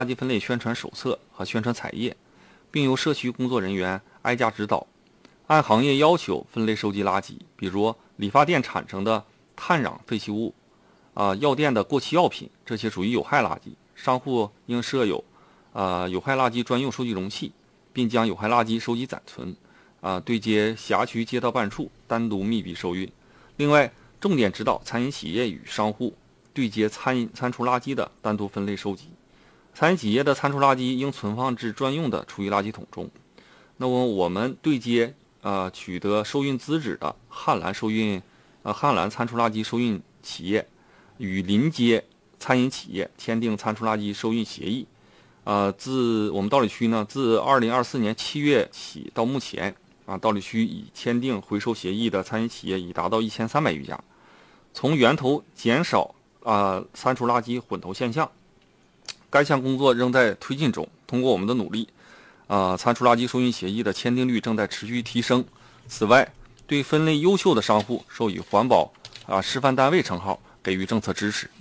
垃圾分类宣传手册和宣传彩页，并由社区工作人员挨家指导，按行业要求分类收集垃圾，比如理发店产生的碳壤废弃物，药店的过期药品，这些属于有害垃圾。商户应设有有害垃圾专用收集容器，并将有害垃圾收集暂存，对接辖区街道办处，单独密闭收运。另外，重点指导餐饮企业与商户对接餐厨垃圾的单独分类收集。餐饮企业的餐厨垃圾应存放至专用的厨余垃圾桶中。那么我们对接取得收运资质的汉兰餐厨垃圾收运企业与临街餐饮企业签订餐厨垃圾收运协议。自我们道里区呢，自2024年7月起到目前道里区已签订回收协议的餐饮企业已达到1300余家，从源头减少餐厨垃圾混投现象。该项工作仍在推进中，通过我们的努力，餐厨垃圾收运协议的签订率正在持续提升。此外，对分类优秀的商户授予环保示范单位称号，给予政策支持。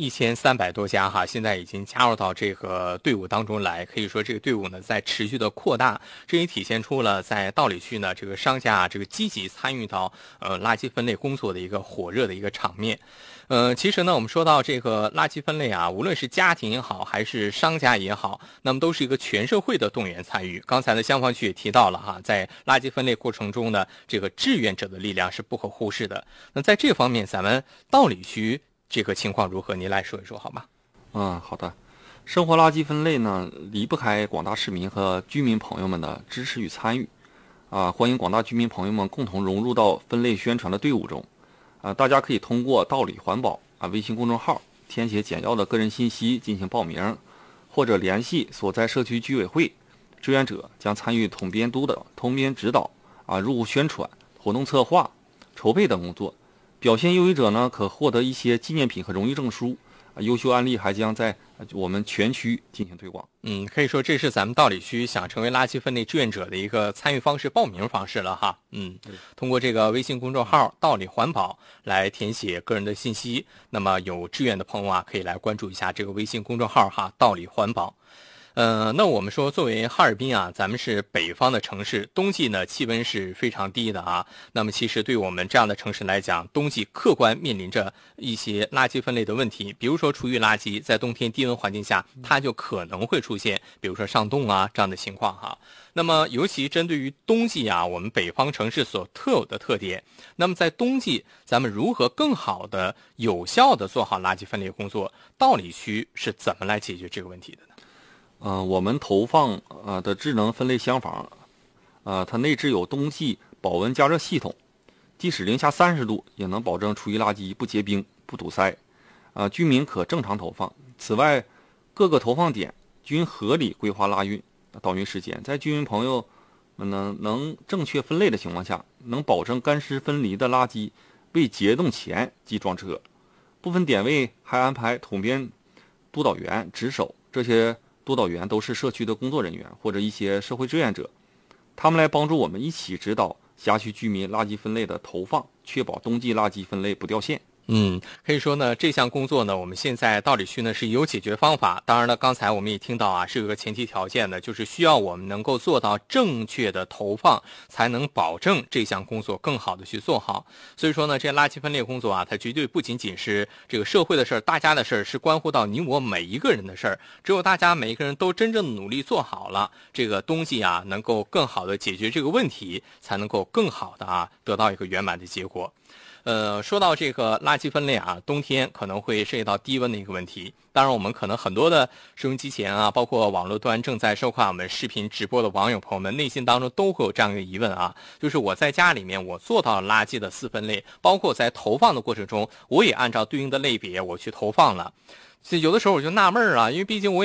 1300多家哈，现在已经加入到这个队伍当中来，可以说这个队伍呢在持续的扩大，这也体现出了在道里区呢这个商家这个积极参与到垃圾分类工作的一个火热的一个场面。其实呢，我们说到这个垃圾分类无论是家庭也好，还是商家也好，那么都是一个全社会的动员参与。刚才的消防局也提到了哈，在垃圾分类过程中呢，这个志愿者的力量是不可忽视的。那在这方面，咱们道里区这个情况如何？您来说一说好吗？ 好的。生活垃圾分类呢，离不开广大市民和居民朋友们的支持与参与。欢迎广大居民朋友们共同融入到分类宣传的队伍中。大家可以通过道里环保微信公众号填写简要的个人信息进行报名，或者联系所在社区居委会，志愿者将参与统编指导入户宣传、活动策划、筹备等工作。表现优异者呢，可获得一些纪念品和荣誉证书。优秀案例还将在我们全区进行推广。 可以说这是咱们道里区想成为垃圾分类志愿者的一个参与方式、报名方式了哈。通过这个微信公众号“道里环保”来填写个人的信息。那么有志愿的朋友可以来关注一下这个微信公众号哈，“道里环保”。那我们说，作为哈尔滨咱们是北方的城市，冬季呢气温是非常低的那么其实对我们这样的城市来讲，冬季客观面临着一些垃圾分类的问题，比如说厨余垃圾，在冬天低温环境下，它就可能会出现，比如说上冻这样的情况哈。那么尤其针对于冬季我们北方城市所特有的特点，那么在冬季，咱们如何更好的、有效的做好垃圾分类工作？道里区是怎么来解决这个问题的呢？ 我们投放的智能分类箱房，它内置有冬季保温加热系统，即使零下30度也能保证厨余垃圾不结冰、不堵塞。居民可正常投放。此外，各个投放点均合理规划拉运、倒运时间，在居民朋友们能正确分类的情况下，能保证干湿分离的垃圾未结冻前即装车。部分点位还安排统编督导员值守，这些督导员都是社区的工作人员或者一些社会志愿者，他们来帮助我们一起指导辖区居民垃圾分类的投放，确保冬季垃圾分类不掉线。 可以说呢，这项工作呢，我们现在道里区呢是有解决方法。当然了，刚才我们也听到是有个前提条件的，就是需要我们能够做到正确的投放，才能保证这项工作更好的去做好。所以说呢，这垃圾分类工作它绝对不仅仅是这个社会的事儿，大家的事儿，是关乎到你我每一个人的事儿。只有大家每一个人都真正的努力做好了，这个冬季能够更好的解决这个问题，才能够更好的得到一个圆满的结果。说到这个垃圾分类冬天可能会涉及到低温的一个问题。当然我们可能很多的收音机前包括网络端正在收看我们视频直播的网友朋友们，内心当中都会有这样一个疑问就是我在家里面我做到了垃圾的4分类，包括在投放的过程中，我也按照对应的类别我去投放了。有的时候我就纳闷因为毕竟我也